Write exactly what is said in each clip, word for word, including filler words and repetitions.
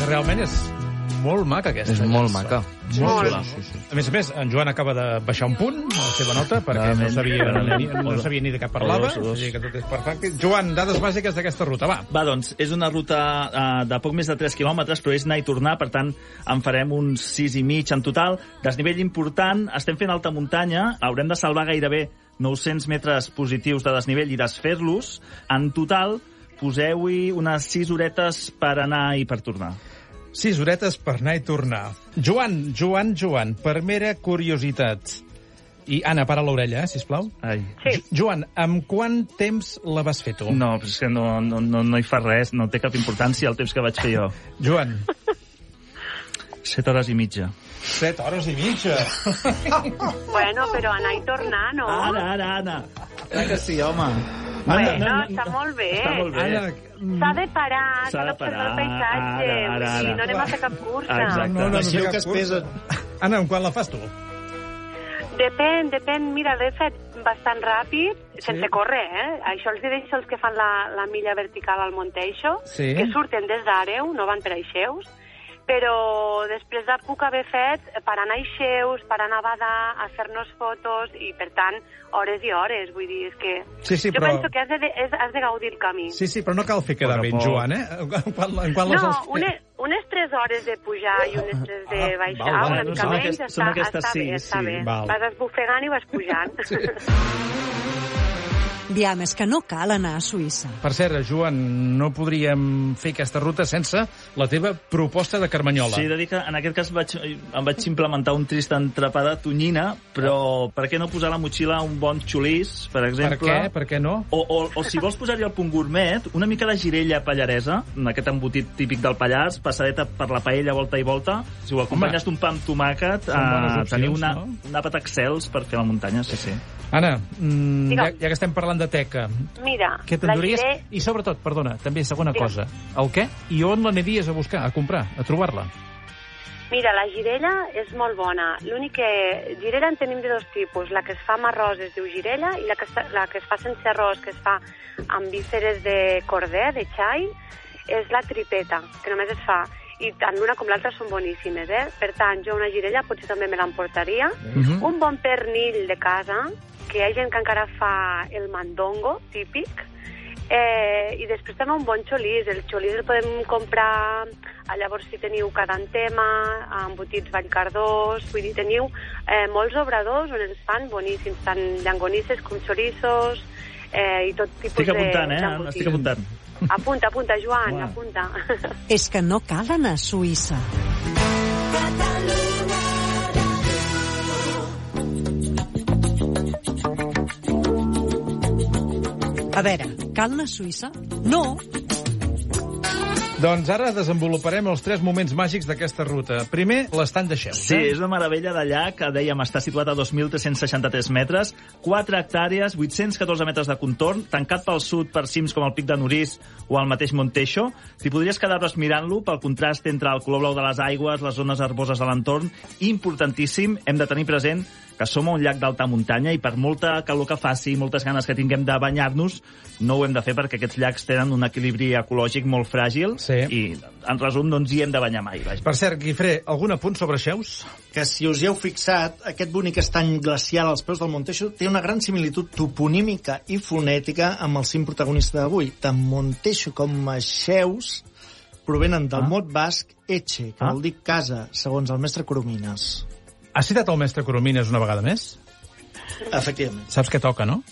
realment és molt maca, aquesta. És molt maca. Molt xula. Sí, sí. A més a més, en Joan acaba de baixar un punt a la seva nota, perquè no sabia, ni, no sabia ni de què parlava, o sigui que tot és perfecte. Joan, dades bàsiques d'aquesta ruta, va. Va, doncs, és una ruta uh, de poc més de tres quilòmetres, però és anar i tornar, per tant, en farem uns sis i mig en total. Desnivell important, estem fent alta muntanya, haurem de salvar gairebé nou-cents metres positius de desnivell i desfer-los. En total, poseu-hi unes sis horetes per anar i per tornar. Sis horetes per anar i tornar. Joan, Joan, Joan, per mera curiositat. I, Anna, para l'orella, eh, sisplau. Ai. Sí. Joan, amb quant temps la vas fer tu? No, però és que no, no, no, no hi fa res, no té cap importància el temps que vaig fer jo. Joan. Set hores i mitja. Set hores i mitja. Bueno, però anar i tornar, no? Ara, ara, Anna. Clar que sí, home. Bueno, no, no, està molt bé. Està molt bé. Anna, S'ha de parar, s'ha de d'observar parar. el paisatge. Ara, ara, ara. I no anem a fer cap cursa. Exacte. No, no, no, Deixeu no que es pesen. Anna, amb quan la fas tu? Depèn, depèn. Mira, l'he fet bastant ràpid, Sí. sense córrer, eh? Això els deixo els que fan la, la milla vertical al Monteixo, Sí. que surten des d'Àreu, no van per Aixeus, però després la puc haver fet per anar a Aixeus, per anar a Badà, a fer-nos fotos, i per tant, hores i hores. Vull dir, és que Sí, sí, jo però... penso que has de, has, has de gaudir el camí. Sí, sí, però no cal fer quedar Poc a ben, poc. Joan, eh? En quan, en quan les No, has fet? unes, unes tres hores de pujar i unes tres de Ah, baixar, val, val. una No, mica són menys, aquest- està, són aquestes està sí, bé, està sí, bé. val. Vas esbufegant i vas pujant. Diam, és que no cal anar a Suïssa. Per cert, Joan, no podríem fer aquesta ruta sense la teva proposta de Carmanyola. Sí, he de dir que en aquest cas vaig, em vaig implementar un trist entrepà de tonyina, però per què no posar a la motxilla un bon xulís, per Per exemple? què? Per què no? O, o, o si vols posar-hi el punt gourmet, una mica de girella pallaresa, aquest embotit típic del Pallars, passadeta per la paella volta i volta. Si ho acompanyes d'un pa amb tomàquet, Són bones eh, opcions, teniu una, no? un àpat excels per fer la muntanya, sí, sí. Anna, mm, ja, Digue'm. ja que estem parlant de teca, Mira, què la t'enduries? giré... I sobretot, perdona, també segona Digue'm. cosa, el què i on l'aniries a buscar, a comprar, a trobar-la? Mira, la girella és molt bona. L'únic que... Girella en tenim de dos tipus. La que es fa amb arròs es diu girella i la que, es, la que es fa sense arròs, que es fa amb vísceres de corder, de xai, és la tripeta, que només es fa. I tant l'una com l'altra són boníssimes, eh? Per tant, jo una girella potser també me l'emportaria. Mhm. Un bon pernil de casa, que hi ha gent que encara fa el mandongo, típic, eh, i després també un bon xolís. El xolís el podem comprar, eh, llavors si teniu cadantema, embotits vallcardós, vull dir, teniu eh, molts obradors on ens fan boníssims, tant llangonisses com xorissos, eh, i tot tipus Estic apuntant, de, eh? d'embotits. Estic apuntant. Apunta, apunta, Joan, Uah. apunta. És que no cal anar a Suïssa. A veure, cal anar a Suïssa? No. Doncs ara desenvoluparem els tres moments màgics d'aquesta ruta. Primer, l'estany de Xeus. Sí, eh? és una meravella de llac, que dèiem, està situat a dos mil tres-cents seixanta-tres metres, quatre hectàrees, vuit-cents catorze metres de contorn, tancat pel sud per cims com el Pic de Norís o el mateix Monteixo. T'hi podries quedar-nos mirant-lo pel contrast entre el color blau de les aigües, les zones herboses de l'entorn. Importantíssim, hem de tenir present que som a un llac d'alta muntanya i per molta calor que faci i moltes ganes que tinguem de banyar-nos, no ho hem de fer perquè aquests llacs tenen un equilibri ecològic molt fràgil Sí. i, en resum, no ens hi hem de banyar mai. Vaja. Per cert, Guifré, algun apunt sobre Xeus? Que si us hi heu fixat, aquest bonic estany glacial als peus del Monteixo té una gran similitud toponímica i fonètica amb el cim protagonista d'avui. Tant Monteixo com Xeus provenen del Ah. mot basc etxe, que Ah. vol dir casa, segons el mestre Coromines. Has citat el mestre Coromines una vegada més? Efectivament. Saps què toca, no?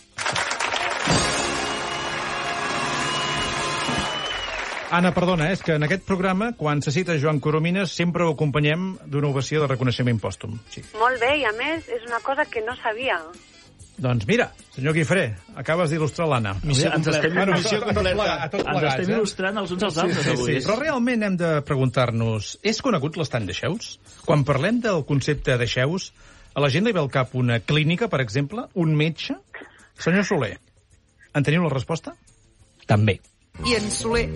Anna, perdona, és que en aquest programa, quan se cita Joan Coromines, sempre ho acompanyem d'una ovació de reconeixement pòstum. Sí. Molt bé, i a més és una cosa que no sabia. Doncs mira, senyor Guifré, acabes d'il·lustrar l'Anna. Missió Ens estem- completa. Bueno, Missió a tots completa. plega- a tots Ens plegats, estem eh? il·lustrant els uns als altres, sí, avui. sí. Però realment hem de preguntar-nos, és conegut l'estany de Xeus? Quan parlem del concepte de Xeus, a la gent li ve al cap una clínica, per exemple, un metge? Senyor Soler, en teniu la resposta? També. I en Soler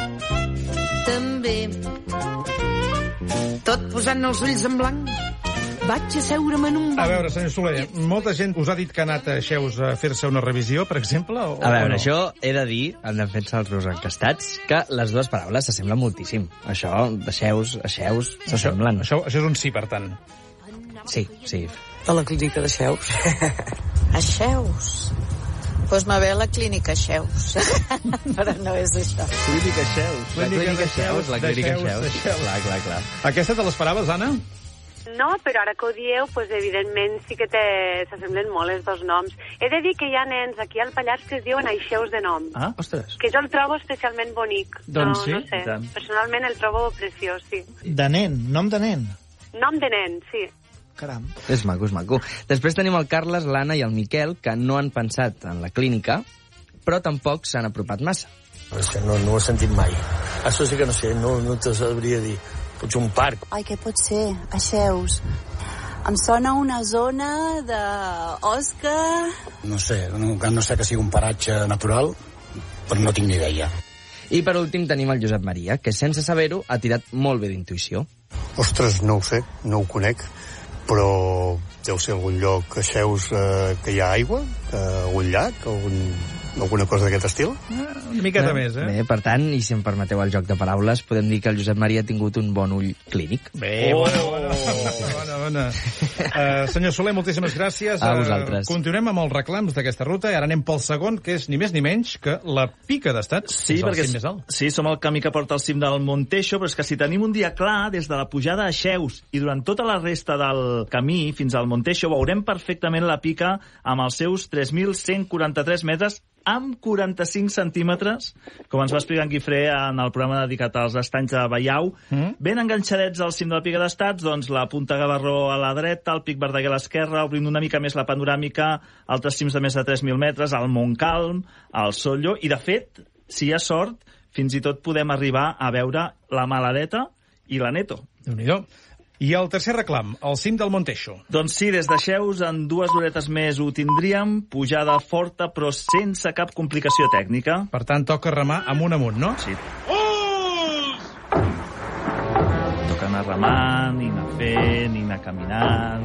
també. Tot posant els ulls en blanc. Vaig asseure'm en un A banc. veure, senyor Soler, molta gent us ha dit que ha anat a Xeus a fer-se una revisió, per exemple? O, A veure, o no? això he de dir, en defensa dels meus encastats, que les dues paraules s'assemblen moltíssim. Això, deixeus, aixeus, s'assemblen. Això, això és un sí, per tant. Sí, sí. A la clínica de Xeus. A Xeus? Pues me ve a la clínica Xeus. Però no és això. Clínica Xeus. La Clínica clínica de Xeus, Xeus, la de clínica Xeus, de Xeus. Xeus. Clar, clar, clar. Aquesta te l'esperaves, Anna? No, però ara que ho dieu, pues, evidentment sí que té- s'assemblen molt els dos noms. He de dir que hi ha nens aquí al Pallars que es diuen Aixeus de nom, Ah, Ostres. que jo el trobo especialment bonic. Doncs sí, no, no sé. i tant. Personalment el trobo preciós, sí. De nen, nom de nen. Nom de nen, sí. Caram. És maco, és maco. Després tenim el Carles, l'Anna i el Miquel, que no han pensat en la clínica, però tampoc s'han apropat massa. Això no, no ho he sentit mai. Això sí que no sé, no, no te sabria dir. Potser un parc. Ai, què pot ser? A Xeus. Em sona una zona d'Oscar... No sé, no, no sé que sigui un paratge natural, però no tinc ni idea. I per últim tenim el Josep Maria, que sense saber-ho ha tirat molt bé d'intuïció. Ostres, no ho sé, no ho conec, però deu ser algun lloc a Xeus eh, que hi ha aigua, eh, algun llac, algun, alguna cosa d'aquest estil. Una miqueta més, eh? Bé, per tant, i si em permeteu el joc de paraules, podem dir que el Josep Maria ha tingut un bon ull clínic. Bé, Oh! bona, bona, bona, bona. Uh, senyor Soler, moltíssimes gràcies. A vosaltres. Uh, continuem amb els reclams d'aquesta ruta i ara anem pel segon, que és ni més ni menys que la Pica d'Estats. Sí, és el perquè cim més alt. sí, som el camí que porta al cim del Monteixo, però és que si tenim un dia clar, des de la pujada a Xeus i durant tota la resta del camí fins al Monteixo, veurem perfectament la Pica amb els seus tres mil cent quaranta-tres metres amb quaranta-cinc centímetres, com ens va explicar en Guifré en el programa dedicat als estanys de Baiau. Mm. Ben enganxadets al cim de la Pica d'Estats, doncs la Punta Gavarró a la dreta, el Pic Verdaguer a l'esquerra, obrint una mica més la panoràmica, altres cims de més de tres mil metres, el Montcalm, el Sollo, i de fet, si hi ha sort, fins i tot podem arribar a veure la Maladeta i la Neto. Déu-n'hi-do. I el tercer reclam, el cim del Monteixo. Doncs sí, des de Xeus, en dues horetes més ho tindríem, pujada forta, però sense cap complicació tècnica. Per tant, toca remar amunt amunt, no? Sí. Toca anar remant, i anar fent, i anar caminant.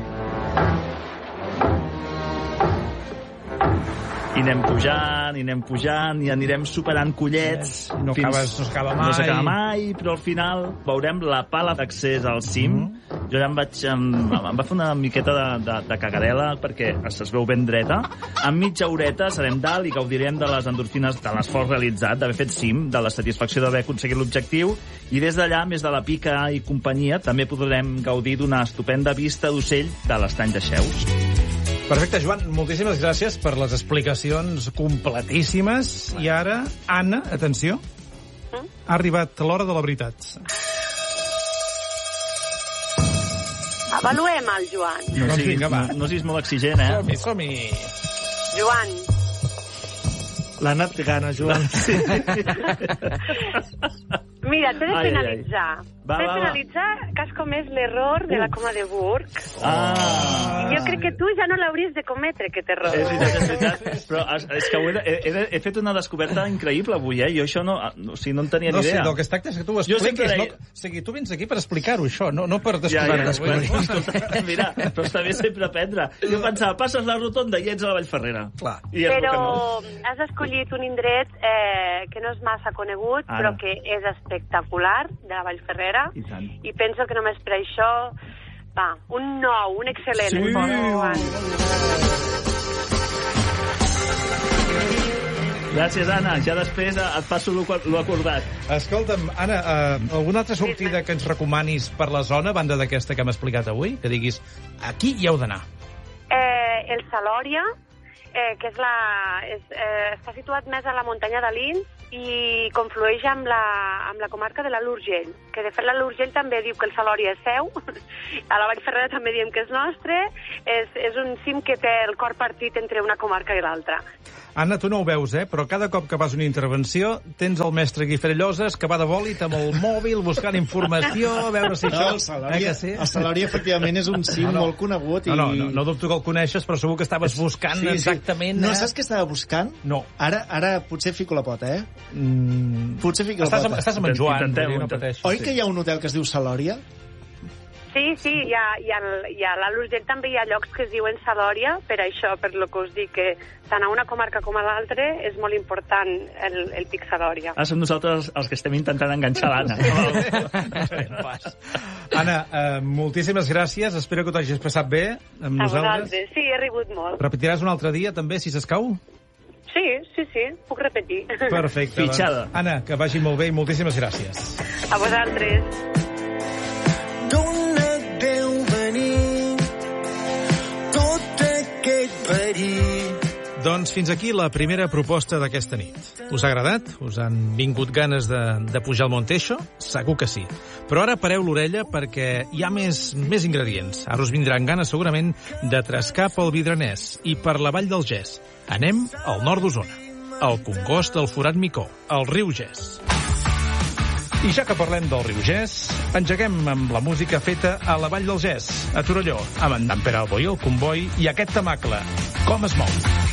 I anem pujant, i anem pujant, i anirem superant collets. No acabes- no s'acaba mai. No s'acaba mai, però al final veurem la pala d'accés al cim. Mm. Jo ja em vaig... Em, em va fer una miqueta de, de, de cagarela, perquè es veu ben dreta. En mitja horeta serem dalt i gaudirem de les endorfines, de l'esforç realitzat, d'haver fet cim, de la satisfacció d'haver aconseguit l'objectiu, i des d'allà, més de la Pica i companyia, també podrem gaudir d'una estupenda vista d'ocell de l'estany de Xeus. Perfecte, Joan, moltíssimes gràcies per les explicacions completíssimes. I ara, Anna, atenció, ha arribat l'hora de la veritat. Avaluem el Joan. No, Doncs siguis, vinga, va. no, no siguis molt exigent, eh? Som-hi, som-hi. Joan, L'ha anat gana, Joan. Sí. mira, t'he de Ai, ai, ai. penalitzar. Va, T'he de va, va. penalitzar que has comès l'error de la coma de Burg. Ah! Jo crec que tu ja no l'hauries de cometre, aquest error. És veritat, és veritat. Però és, és que ho he, de, he, he, he fet una descoberta increïble avui, eh? Jo això no, o sigui, no en tenia No, ni sí, idea. del que es tracta és que tu ho Jo sempre expliquis. deia- No? O sigui, tu vens aquí per explicar-ho, això, no, no per Ja, ja, descobrir-ho. ja, escolta, mira, però està bé sempre aprendre. Jo pensava, passes la rotonda i ets a la Vallferrera. Clar. I és el que Però no. has escollit un indret eh, que no és massa conegut, Ara. però que és espectacular, de la Vallferrera, I tant. i penso que només per això, va, un nou, un excel·lent. Sí. un bon Joan. Gràcies, Anna. Ja després eh, et passo l'ho l'ho acordat. Escolta'm, Anna, eh, alguna altra sortida que ens recomanis per la zona, a banda d'aquesta que hem explicat avui? Que diguis, aquí hi heu d'anar. Eh, el Salòria, eh, que és la, és, eh, està situat més a la muntanya de Lins i conflueix amb la, amb la comarca de l'Alt Urgell, que de fet l'Alt Urgell també diu que el Salòria és seu, a la Vallferrera també diem que és nostre, és, és un cim que té el cor partit entre una comarca i l'altra. Anna, tu no ho veus, eh? Però cada cop que fas una intervenció tens el mestre Guifré Lloses que va de bòlit amb el mòbil buscant informació, a veure si No, això... el Salòria, Eh, que sí? el Salòria efectivament és un cim No, no. molt conegut. No, no, i... no, no dubto que el coneixes, però segur que estaves buscant Sí, sí. exactament... No eh? saps què estava buscant? No. Ara, ara potser fico la pota, eh? Mm... Potser fico la Estàs, pota. amb, estàs amb en Joan, Intentem, vull dir, no intentem. pateixis. Oi que hi ha un hotel que es diu Salòria? Sí, sí, i a, i a, i a l'Alt Urgell també hi ha llocs que es diuen Salòria, per això, per lo que us dic, que tant a una comarca com a l'altra és molt important el, el Pic Salòria. Ah, som nosaltres els que estem intentant enganxar l'Anna. Anna, eh, moltíssimes gràcies. Espero que t'ho hagis passat bé amb A nosaltres. vosaltres, sí, he rigut molt. Repetiràs un altre dia, també, si s'escau? Sí, sí, sí, puc repetir. Perfecte. Fitxada. Doncs, Anna, que vagi molt bé i moltíssimes gràcies. A vosaltres. D'on et veu venir tot aquest perill? Doncs fins aquí la primera proposta d'aquesta nit. Us ha agradat? Us han vingut ganes de, de pujar al Monteixo? Segur que sí. Però ara pareu l'orella perquè hi ha més, més ingredients. Ara us vindran ganes segurament de trescar pel Vidranès i per la Vall del Gès. Anem al nord d'Osona, al Congost del Forat Micó, al riu Gès. I ja que parlem del riu Gès, engeguem amb la música feta a la Vall del Gès, a Torelló, amb en Dan Peralbo i el Comboi i aquest temacle, Com es mou.